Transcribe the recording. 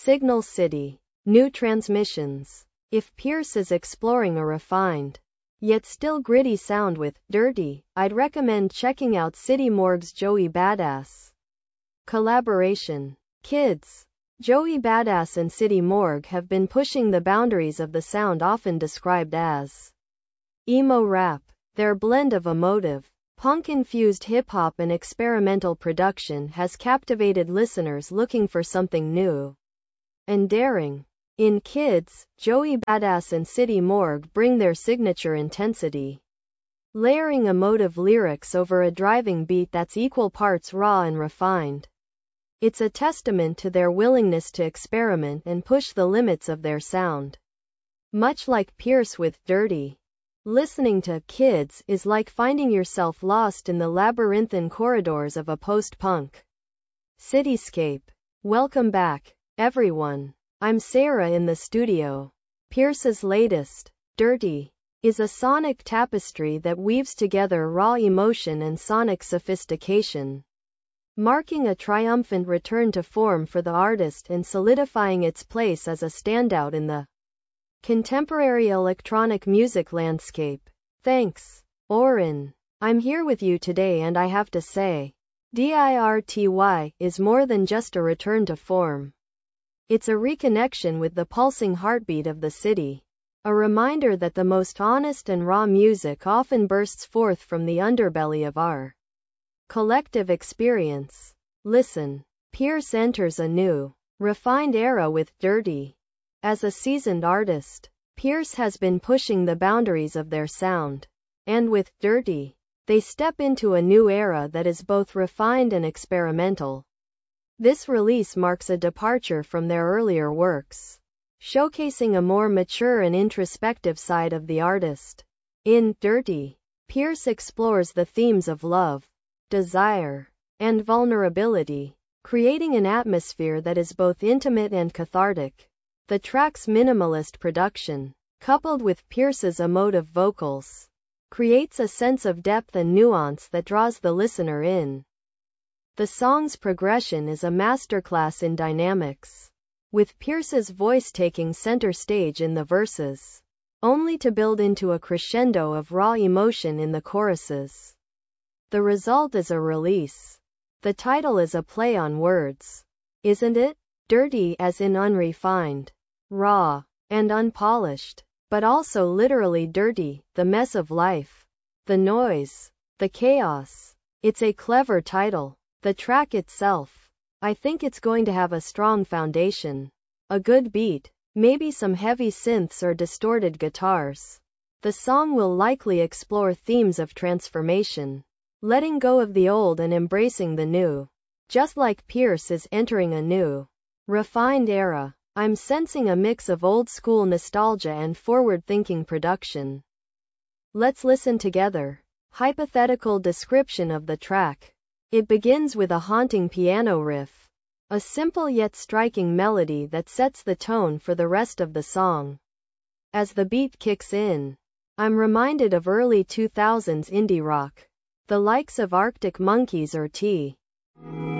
Signal City. New transmissions. If Pierce is exploring a refined, yet still gritty sound with Dirty, I'd recommend checking out City Morgue's Joey Badass. Collaboration. Kids. Joey Badass and City Morgue have been pushing the boundaries of the sound often described as emo rap. Their blend of emotive, punk-infused hip-hop and experimental production has captivated listeners looking for something new and daring. In Kids, Joey Badass and City Morgue bring their signature intensity, layering emotive lyrics over a driving beat that's equal parts raw and refined. It's a testament to their willingness to experiment and push the limits of their sound. Much like Pierce with Dirty, listening to Kids is like finding yourself lost in the labyrinthine corridors of a post-punk cityscape. Welcome back, everyone. I'm Sarah in the studio. Pierce's latest, Dirty, is a sonic tapestry that weaves together raw emotion and sonic sophistication, marking a triumphant return to form for the artist and solidifying its place as a standout in the contemporary electronic music landscape. Thanks, Oren. I'm here with you today and I have to say, DIRTY is more than just a return to form. It's a reconnection with the pulsing heartbeat of the city. A reminder that the most honest and raw music often bursts forth from the underbelly of our collective experience. Listen. Pierce enters a new, refined era with Dirty. As a seasoned artist, Pierce has been pushing the boundaries of their sound. And with Dirty, they step into a new era that is both refined and experimental. This release marks a departure from their earlier works, showcasing a more mature and introspective side of the artist. In Dirty, Pierce explores the themes of love, desire, and vulnerability, creating an atmosphere that is both intimate and cathartic. The track's minimalist production, coupled with Pierce's emotive vocals, creates a sense of depth and nuance that draws the listener in. The song's progression is a masterclass in dynamics, with Pierce's voice taking center stage in the verses, only to build into a crescendo of raw emotion in the choruses. The result is a release. The title is a play on words, isn't it? Dirty as in unrefined, raw, and unpolished, but also literally dirty, the mess of life, the noise, the chaos. It's a clever title. The track itself, I think it's going to have a strong foundation, a good beat, maybe some heavy synths or distorted guitars. The song will likely explore themes of transformation, letting go of the old and embracing the new. Just like Pierce is entering a new, refined era, I'm sensing a mix of old-school nostalgia and forward-thinking production. Let's listen together. Hypothetical description of the track. It begins with a haunting piano riff, a simple yet striking melody that sets the tone for the rest of the song. As the beat kicks in, I'm reminded of early 2000s indie rock, the likes of Arctic Monkeys or T.